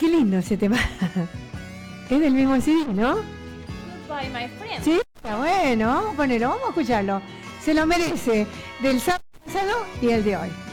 qué lindo ese tema. Es del mismo CD, ¿no? Goodbye, my friend. Sí, está bueno, vamos a ponerlo, vamos a escucharlo. Se lo merece del sábado pasado y el de hoy.